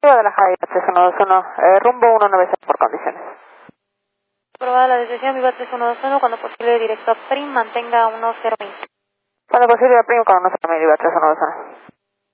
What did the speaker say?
Guadalajara, Viva 3121, rumbo 190 por condiciones. Aprobada la decisión, Viva 3121, cuando posible directo a PRIM, mantenga 1020. Cuando posible, primo con 1020, Viva 3121.